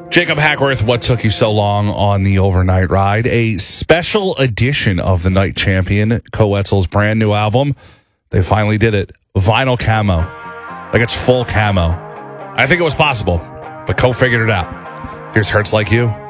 Jacob Hackworth, what took you so long on the overnight ride? A special edition of The Night Champion, Coetzel's brand new album. They finally did it. Vinyl camo. Like it's full camo. I think it was possible, but Co figured it out. Here's Hurts Like You.